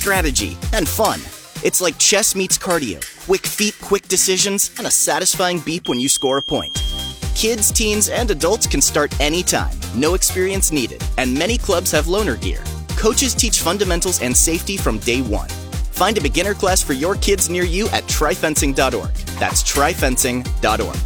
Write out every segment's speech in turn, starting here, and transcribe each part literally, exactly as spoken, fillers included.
strategy, and fun. It's like chess meets cardio. Quick feet, quick decisions, and a satisfying beep when you score a point. Kids, teens, and adults can start anytime. No experience needed. And many clubs have loaner gear. Coaches teach fundamentals and safety from day one. Find a beginner class for your kids near you at tri fencing dot org. That's tri fencing dot org.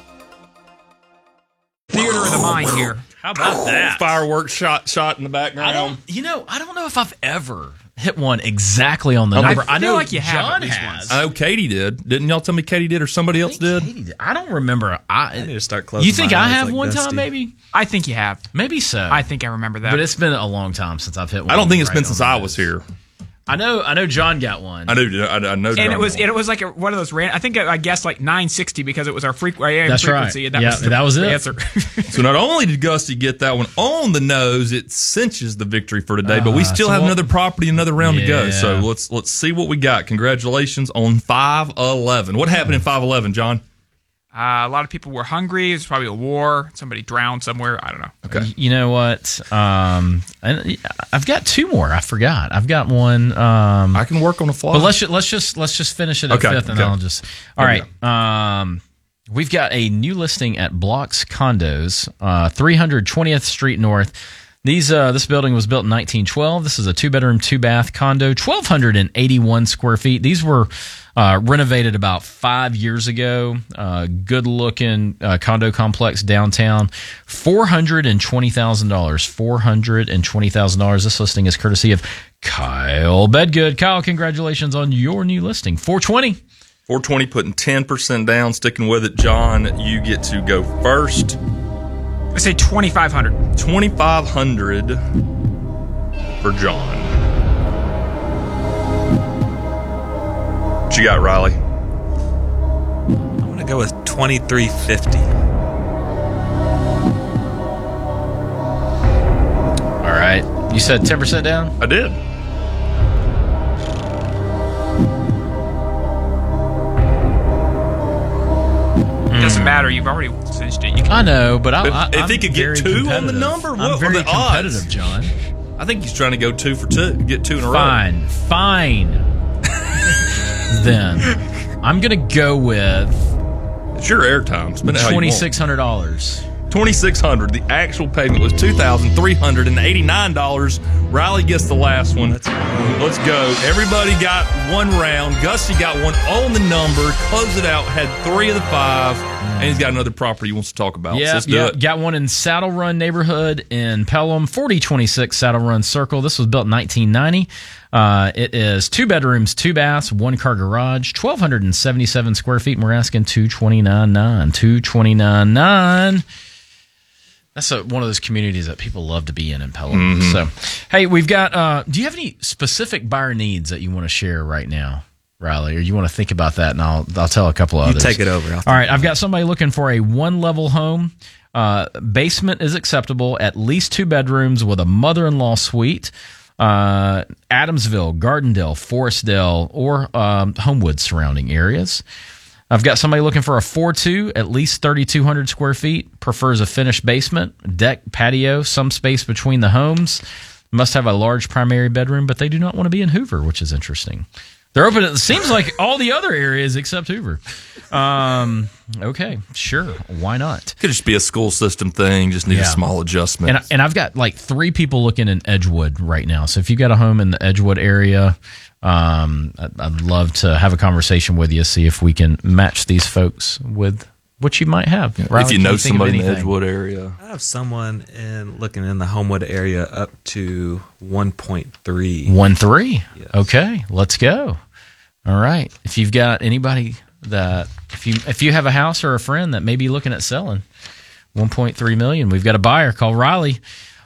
Theater of the mind here. How about that? Fireworks shot shot in the I background. don't, you know, I don't know if I've ever hit one exactly on the I number. feel I know like you have John at least has. I know Katie did. Didn't y'all tell me Katie did or somebody else did? Katie did. I don't remember. I, I need to start closing You think my I eyes have like one Dusty. time, maybe? I think you have. Maybe so. I think I remember that. But it's been a long time since I've hit one. I don't think it's right been on since the I nose. was here. I know. I know. John got one. I knew. I, I know. and John it was won. it was like a, one of those ran. I think I guessed like nine sixty because it was our frequ- A M That's frequency. right. And that Yeah, was the that was it. answer. So not only did Gusty get that one on the nose, it cinches the victory for today. But we Uh, still so have what- another property, another round to go. Yeah. So let's let's see what we got. Congratulations on five eleven. What happened in five eleven, John? Uh, a lot of people were hungry. It was probably a war. Somebody drowned somewhere. I don't know. Okay. You know what? Um, and I've got two more. I forgot. I've got one. Um, I can work on the fly. But let's ju- let's just let's just finish it at Okay, fifth, and okay. I'll just. All There right. Um, we've got a new listing at Blocks Condos, uh, three hundred twentieth Street North. These uh, this building was built in nineteen twelve. This is a two bedroom, two bath condo, twelve eighty-one square feet. These were uh, renovated about five years ago. Uh, good looking uh, condo complex downtown. Four hundred and twenty thousand dollars. Four hundred and twenty thousand dollars. This listing is courtesy of Kyle Bedgood. Kyle, congratulations on your new listing. Four twenty. four twenty putting ten percent down, sticking with it. John, you get to go first. I say twenty-five hundred. twenty-five hundred for John. What you got, Riley? I'm going to go with twenty-three fifty. All right. You said ten percent down? I did. It doesn't matter. You've already cinched it. You can, I know, but I, If- I, if I'm he could get very two on the competitive. number, what I'm are very the odds? competitive, John. I think he's trying to go two for two, get two in a row. Fine, fine. Then I'm gonna go with It's your airtime. Spend it how you want. twenty six hundred dollars. twenty-six hundred dollars. The actual payment was two thousand three hundred eighty-nine dollars. Riley gets the last one. Let's go. Let's go. Everybody got one round. Gusty got one on the number. Closed it out. Had three of the five. And he's got another property he wants to talk about. so Yeah, let's do yeah. it. Got one in Saddle Run neighborhood in Pelham, forty twenty-six Saddle Run Circle. This was built in nineteen ninety. Uh, it is two bedrooms, two baths, one car garage, twelve seventy-seven square feet, and we're asking two twenty-nine nine. two twenty-nine nine. That's a, one of those communities that people love to be in in Pelham. Mm-hmm. So, hey, we've got. Uh, do you have any specific buyer needs that you want to share right now, Riley, or you want to think about that, and I'll I'll tell a couple You others. take it over. I'll All right, I've got somebody looking for a one-level home. Uh, basement is acceptable. At least two bedrooms with a mother-in-law suite. Uh, Adamsville, Gardendale, Forestdale, or um, Homewood surrounding areas. I've got somebody looking for a four two, at least thirty-two hundred square feet. Prefers a finished basement, deck, patio, some space between the homes. Must have a large primary bedroom, but they do not want to be in Hoover, which is interesting. They're open. It seems like all the other areas except Hoover. Um, okay, sure. Why not? Could just be a school system thing. Just need Yeah. a small adjustment. And, and I've got like three people looking in Edgewood right now. So if you've got a home in the Edgewood area, um, I'd, I'd love to have a conversation with you, see if we can match these folks with what you might have. Riley, if you can know think of somebody in the anything? Edgewood area. I have someone in looking in the Homewood area up to one point three. One three. Yes. Okay, let's go. All right. If you've got anybody that if you if you have a house or a friend that may be looking at selling, one point three million. We've got a buyer. Call Riley.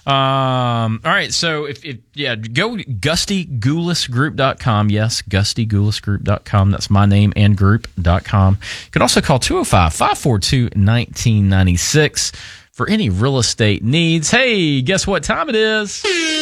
Um, all right. So if, if yeah, go Gusty Goulis Group dot com. Yes, Gusty Goulis Group dot com. That's my name and group dot com. You can also call two oh five, five four two, one nine nine six for any real estate needs. Hey, guess what time it is?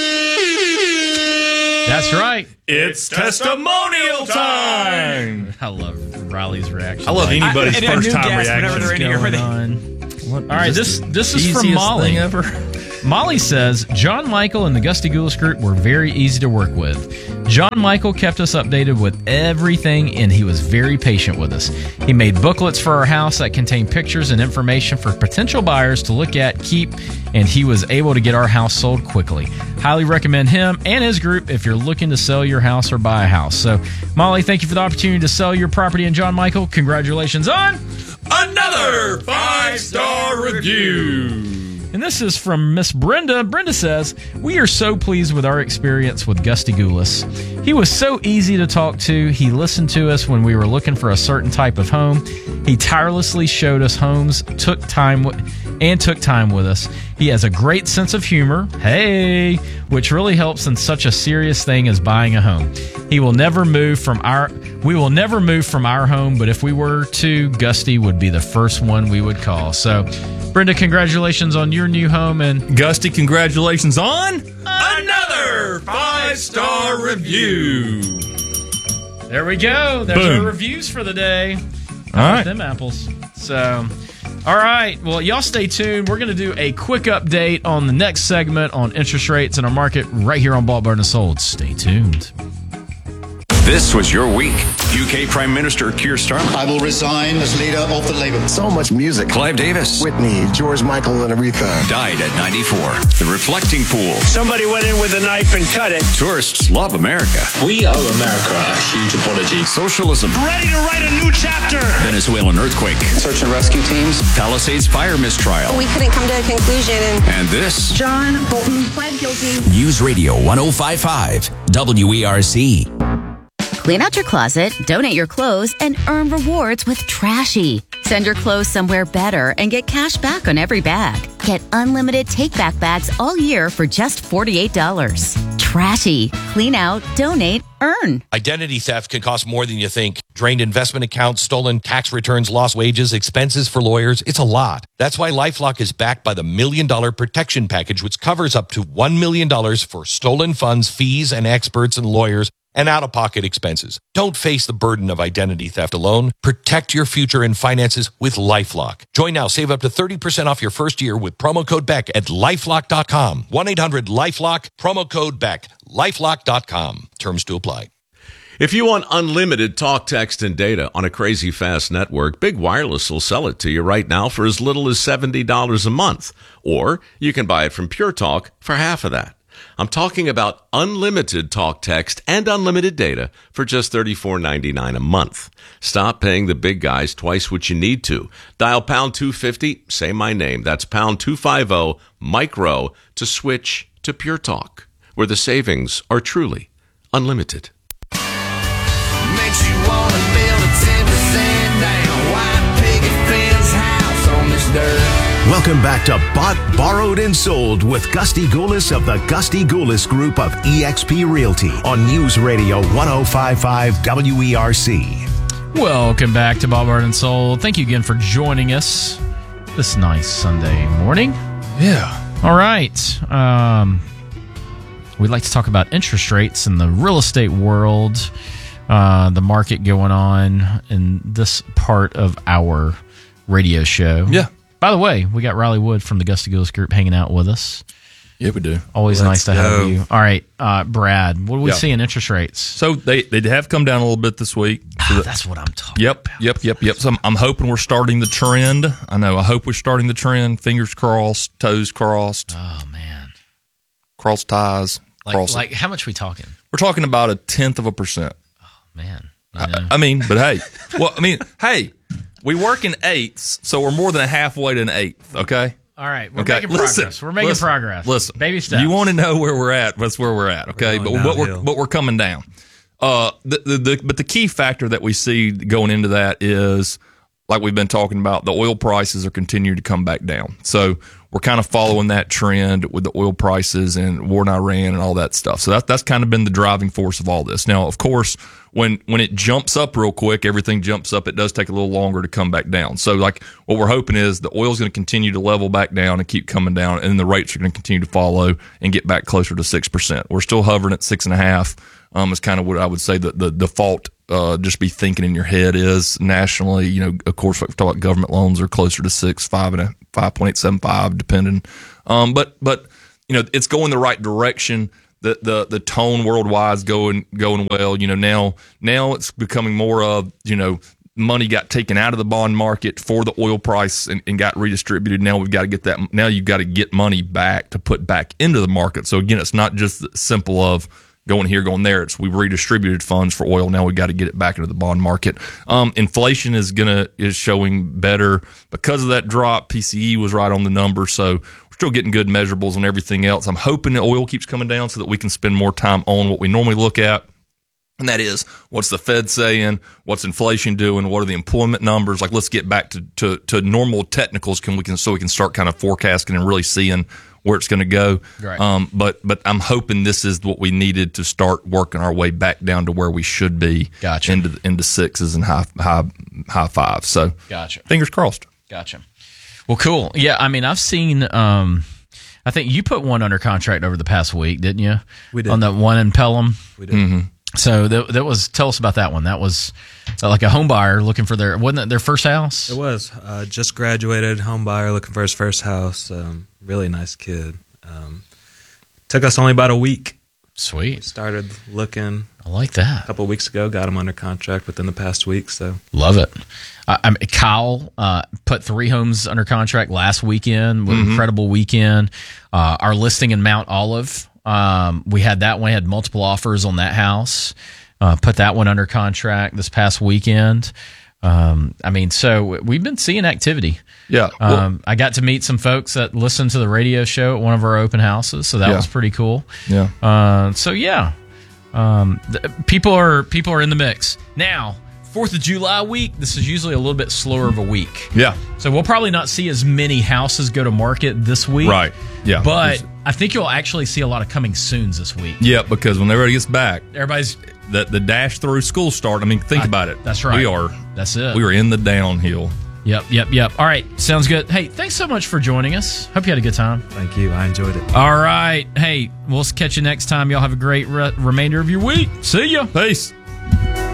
That's right. It's testimonial time. I love Riley's reaction. I love Like, anybody's I- and a first new time guest reaction. whenever they're in here. going They- on. What, All right, is this this is from easiest Molly. thing ever? Molly says, John Michael and the Gusty Goulis Group were very easy to work with. John Michael kept us updated with everything, and he was very patient with us. He made booklets for our house that contained pictures and information for potential buyers to look at, keep, and he was able to get our house sold quickly. Highly recommend him and his group if you're looking to sell your house or buy a house. So, Molly, thank you for the opportunity to sell your property. And John Michael, congratulations on another five-star review. And this is from Miss Brenda. Brenda says, we are so pleased with our experience with Gusty Goulis. He was so easy to talk to. He listened to us when we were looking for a certain type of home. He tirelessly showed us homes, took time w- and took time with us. He has a great sense of humor, hey, which really helps in such a serious thing as buying a home. He will never move from our we will never move from our home, but if we were to, Gusty would be the first one we would call. So, Brenda, congratulations on your new home, and Gusty, congratulations on another five-star review. There we go. There's Boom. our reviews for the day. All right. Them apples. So, all right. Well, y'all stay tuned. We're going to do a quick update on the next segment on interest rates in our market right here on Bought, Burned, and Sold. Stay tuned. This was your week. U K Prime Minister Keir Starmer. I will resign as leader of the Labour. So much music. Clive Davis. Whitney, George Michael, and Aretha. Died at ninety-four. The Reflecting Pool. Somebody went in with a knife and cut it. Tourists love America. We owe America a huge apology. Socialism. Ready to write a new chapter. Venezuelan earthquake. Search and rescue teams. Palisades fire mistrial. We couldn't come to a conclusion. And, and this. John Bolton pled guilty. News Radio one oh five point five W E R C. Clean out your closet, donate your clothes, and earn rewards with Trashy. Send your clothes somewhere better and get cash back on every bag. Get unlimited take-back bags all year for just forty-eight dollars. Trashy. Clean out, donate, earn. Identity theft can cost more than you think. Drained investment accounts, stolen tax returns, lost wages, expenses for lawyers. It's a lot. That's why LifeLock is backed by the Million Dollar Protection Package, which covers up to one million dollars for stolen funds, fees, and experts and lawyers, and out-of-pocket expenses. Don't face the burden of identity theft alone. Protect your future and finances with LifeLock. Join now. Save up to thirty percent off your first year with promo code Beck at lifelock dot com. one eight hundred lifelock, promo code Beck. lifelock dot com. Terms to apply. If you want unlimited talk, text, and data on a crazy fast network, Big Wireless will sell it to you right now for as little as seventy dollars a month. Or you can buy it from Pure Talk for half of that. I'm talking about unlimited talk, text, and unlimited data for just thirty-four ninety-nine a month. Stop paying the big guys twice what you need to. Dial pound two fifty, say my name. That's pound two fifty, micro, to switch to Pure Talk, where the savings are truly unlimited. Makes you want to build a ten percent down white picket fence house on this dirt. Welcome back to Bought, Borrowed, and Sold with Gusty Goulis of the Gusty Goulis Group of E X P Realty on News Radio one oh five point five W E R C. Welcome back to Bought, Burned, and Sold. Thank you again for joining us this nice Sunday morning. Yeah. All right. Um, we'd like to talk about interest rates in the real estate world, uh, the market going on in this part of our radio show. Yeah. By the way, we got Riley Wood from the Gusty Goulis Group hanging out with us. Yeah, we do. Always Let's nice to go. have you. All right, uh, Brad, what do we Yeah. see in interest rates? So they, they have come down a little bit this week. So that, That's what I'm talking Yep, about. yep, yep, yep. So I'm, I'm hoping we're starting the trend. I know. I hope we're starting the trend. Fingers crossed, toes crossed. Oh, man. Cross ties. Like, cross like how much we talking? We're talking about a tenth of a percent. Oh, man. I know. I, I mean, but hey. Well, I mean, hey, we work in eighths, so we're more than halfway to an eighth, okay? All right, we're Okay, making listen, progress. We're making listen, progress. Listen, baby steps. You want to know where we're at? That's where we're at. Okay, We're but going but we're downhill. but we're coming down. Uh, the, the the but the key factor that we see going into that is, like we've been talking about, the oil prices are continuing to come back down. So we're kind of following that trend with the oil prices and war in Iran and all that stuff. So that that's kind of been the driving force of all this. Now, of course, when when it jumps up real quick, everything jumps up. It does take a little longer to come back down. So like what we're hoping is the oil's going to continue to level back down and keep coming down, and the rates are going to continue to follow and get back closer to six percent. We're still hovering at six and a half. Um, is kind of what I would say the the default. Uh, just be thinking in your head is nationally. You know, of course, we talk about government loans are closer to six, five and a five point eight seven five, depending. Um, but but you know, it's going the right direction. The the the tone worldwide is going going well. You know, now now it's becoming more of, you know, money got taken out of the bond market for the oil price and, and got redistributed. Now we've got to get that. Now you've got to get money back to put back into the market. So again, it's not just simple of going here, going there. It's we've redistributed funds for oil. Now we've got to get it back into the bond market. Um, inflation is gonna is showing better because of that drop. P C E was right on the number, so we're still getting good measurables on everything else. I'm hoping that oil keeps coming down so that we can spend more time on what we normally look at. And that is, what's the Fed saying? What's inflation doing? What are the employment numbers? Like, let's get back to, to, to normal technicals can we can so we can start kind of forecasting and really seeing where it's going to go. Right. Um, but but I'm hoping this is what we needed to start working our way back down to where we should be. Gotcha. Into into sixes and high high high fives. So gotcha. Fingers crossed. Gotcha. Well, cool. Yeah, I mean, I've seen. Um, I think you put one under contract over the past week, didn't you? We did. On that one in Pelham. We did. Mm-hmm. So that, that was. Tell us about that one. That was uh, like a home buyer looking for their. Wasn't that their first house? It was. Uh, just graduated, home buyer looking for his first house. Um, really nice kid. Um, took us only about a week. Sweet. We started looking. I like that. A couple of weeks ago, got him under contract within the past week. So love it. Uh, I mean, Kyle uh, put three homes under contract last weekend. What an Mm-hmm. incredible weekend. Uh, our listing in Mount Olive, um, we had that one. Had multiple offers on that house. Uh, put that one under contract this past weekend. Um, I mean, so we've been seeing activity. Yeah. Well, Um, I got to meet some folks that listened to the radio show at one of our open houses, so that Yeah. was pretty cool. Yeah. Uh, so yeah, um, th- people are people are in the mix now. Fourth of July week. This is usually a little bit slower of a week. Yeah. So we'll probably not see as many houses go to market this week. Right. Yeah. But I think you'll actually see a lot of coming soons this week. Yeah, because when everybody gets back, Everybody's the the dash through school start. I mean, think I- about it. that's right. We are. That's it. We are in the downhill. Yep, yep, yep. All right, sounds good. Hey, thanks so much for joining us. Hope you had a good time. thank you. I enjoyed it. All right. Hey, we'll catch you next time. Y'all have a great re- remainder of your week. See ya. Peace.